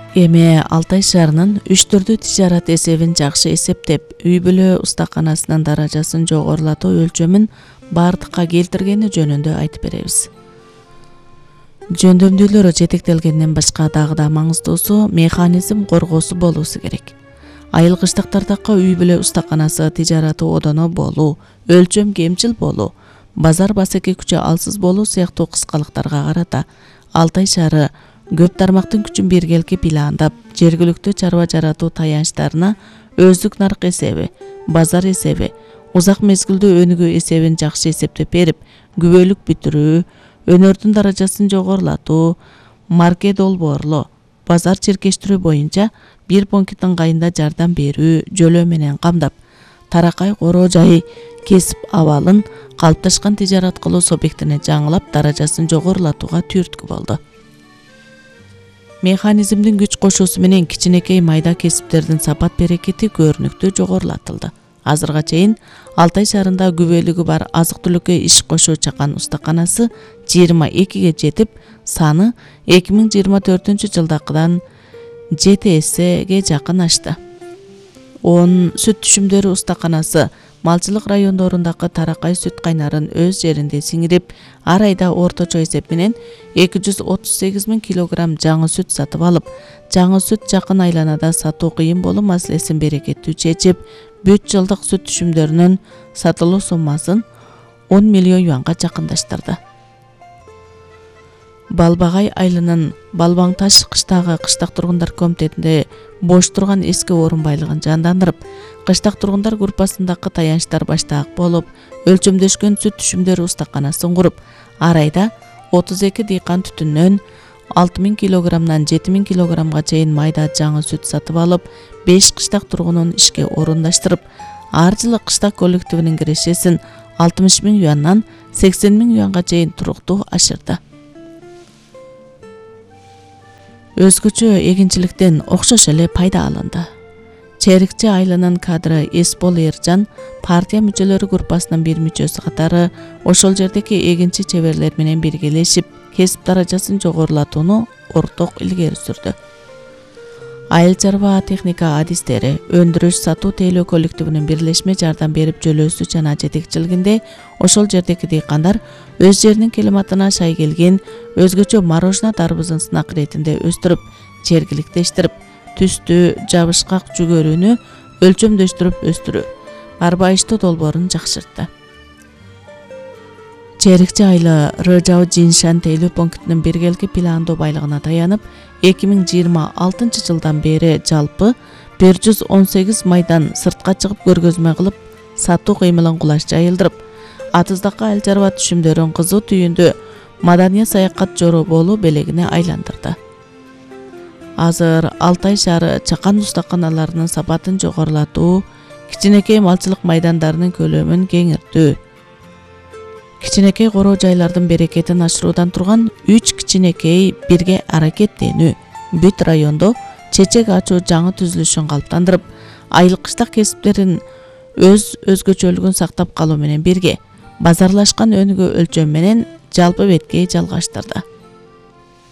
Эми Алтай шаарынын 3 түрдүү тижарат эсебин жакшы эсептеп, үй бүлө устаканасынын даражасын жогорулатуу өлчөмүн бардыкка келтиргени жөнүндө айтып беребиз. Жөндөмдүүлөр жетектелгенден башка дагы да маңыздуусу механизм коргоосу болуусу керек. Айылгычтыктардагы үй бүлө устаканасы тижараты одоно болуу, өлчөм кемчил болуу, базар басеке күчү алсыз болуу сыяктуу кыскалыктарга карата Алтай шаары көп тармактын күчүн биргеликке пландап, жергиликтүү чарба жаратуу таянычтарына өздүк нарк эсеби, базар эсеби, узак мезгилдүү өнүгүү эсебин жакшы эсептеп берип, күбөлүк бүтүрүү, өнөрдүн даражасын жогорулатуу, марке долбоорлоо, базар чиркештирүү боюнча бир пункт ыңгайында жардам берүү жөлөө менен камдап, таракай короо жайы кесип абалын калыпташкан тижарат кылуу субъектине жаңылап даражасын жогорулатууга түрткү болду. Механизмдин күч кошуусу менен кичинекей майда кесиптердин сапат берекети көрүнүктүү жогорулатылды. Азырга чейин Алтай шаарында күбөлүгү бар азык түлүккө иш кошуу чакан устаканасы 22ге жетип, саны 2024-жылдакыдан 7 эсеге жакын ашты. 10 сүт түшүмдөрү устаканасы малчылык райондорундагы таракай сүт кайнарын өз жеринде сиңирип, ар айда орточо эсеп менен 238 000 килограмм жаңы сүт сатып алып, жаңы сүт жакын айланада сатуу кыйын болуу маселесин берекеттүү чечип, бүт жылдык сүт түшүмдөрүнүн сатылуу суммасын 10 миллион юанга жакындаштырды. Балбагай айылынын Балбаң таш кыштагы кыштак тургундар комитетинде бош турган эски орун байлыгын жандандырып, кыштак тургундар группасындагы таянычтар баштаак болуп, өлчөмдөшкөн сүт түшүмдөрү устаканасын куруп, ар айда 32 дыйкан түтүннөн 6000 килограммдан 7000 килограммга чейин майда жаңы сүт сатып алып, 5 кыштак тургунун ишке орундаштырып, ар жылы кыштак коллективинин кирешесин 60 000 юандан 80 000 юанга чейин туруктуу ашырды. Өзгөчө эгинчиликтен окшош эле пайда алынды. Черикчи айылынын кадры Эсбол Эржан партия мүчөлөрү группасынын бир мүчөсү катары ошол жердеги эгинчи чеберлер менен биргелешип, кесип даражасын жогорулатууну орток илгери сүрдү. Айыл чарба техника адистери өндүрүш сатуу тейлөө коллективинин бирлешме жардам берип жөлөөсү жана жетекчилигинде ошол жердеги дыйкандар өз жеринин климатына шай келген өзгөчө мороженое дарбызын сынак иретинде өстүрүп, жергиликтештирип, түстү, жабышкак жүгөрүүнү өлчөмдөштүрүп өстүрүү, арбайыштуу долбоорун жакшыртты. Черикчи айылы Рыжау Жиншан тейлөө пунктунун биргеликки пландоо байлыгына таянып, 2026 жылдан бери жалпы 118 майдан сыртка чыгып көргөзмө кылып, сатуу кыймылын кулаш жайылдырып, атыздакы айыл чарба түшүмдөрүн кызуу түйүндө маданий саякат жороо болуу белегине айландырды. Азыр Алтай шаары чакан устаканаларынын сапатын жогорулатуу, кичинекей малчылык майдандарынын көлөмүн кеңиртүү, кичинекей короо жайлардын берекетин ашыруудан турган 3 кичинекей бирге аракеттенүү, бүт райондо чечек ачуу жаңы түзүлүшүн калыптандырып, айыл кыштак кесиптерин өз өзгөчөлүгүн сактап калуу менен бирге базарлашкан өнүгүү өлчөм менен жалпы беткей жалгаштырды.